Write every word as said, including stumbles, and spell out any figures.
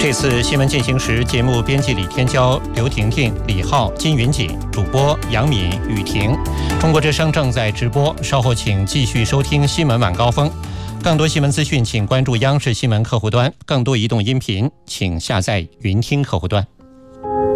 这次新闻进行时，节目编辑李天骄、刘婷婷、李浩、金云锦，主播杨敏、雨婷。中国之声正在直播，稍后请继续收听新闻晚高峰。更多新闻资讯，请关注央视新闻客户端；更多移动音频，请下载云听客户端。